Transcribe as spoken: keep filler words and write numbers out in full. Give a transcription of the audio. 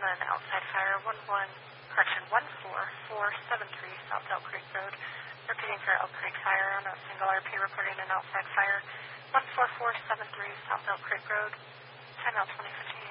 an outside fire, one one, correction, one four four seven three South Elk Creek Road. Repeating for Elk Creek Fire on a single R P reporting an outside fire, one four four seven three South Elk Creek Road, timeout twenty fifteen.